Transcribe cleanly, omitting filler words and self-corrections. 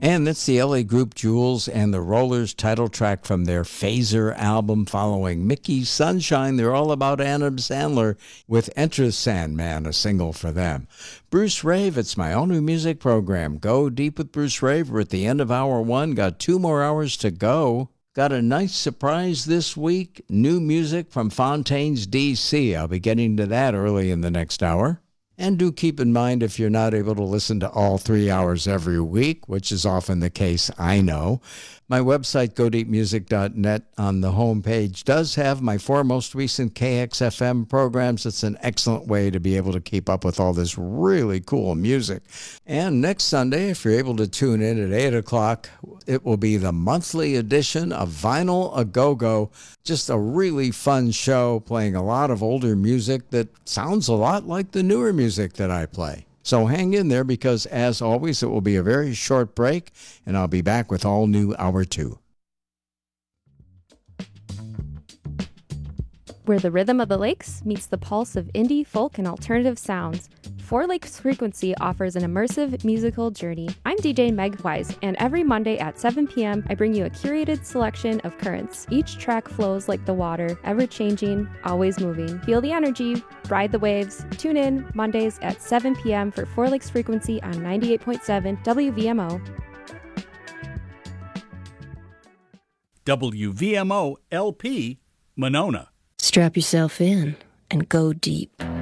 And that's the LA group Jules and the Rollers title track from their Phaser album following Mickey's Sunshine. They're all about Adam Sandler with Enter Sandman, a single for them. Bruce Rave, it's my own new music program. Go Deep with Bruce Rave. We're at the end of hour one. Got 2 more hours to go. Got a nice surprise this week. New music from Fontaines DC. I'll be getting to that early in the next hour. And do keep in mind, if you're not able to listen to all 3 hours every week, which is often the case, I know, my website, godeepmusic.net, on the homepage does have my 4 most recent KXFM programs. It's an excellent way to be able to keep up with all this really cool music. And next Sunday, if you're able to tune in at 8 o'clock, it will be the monthly edition of Vinyl A Go-Go. Just a really fun show, playing a lot of older music that sounds a lot like the newer music that I play. So hang in there, because as always, it will be a very short break, and I'll be back with all new Hour 2. Where the rhythm of the lakes meets the pulse of indie, folk, and alternative sounds, Four Lakes Frequency offers an immersive musical journey. I'm DJ Meg Wise, and every Monday at 7 p.m. I bring you a curated selection of currents. Each track flows like the water, ever-changing, always moving. Feel the energy, ride the waves. Tune in Mondays at 7 p.m. for Four Lakes Frequency on 98.7 WVMO. WVMO LP, Monona. Strap yourself in and go deep.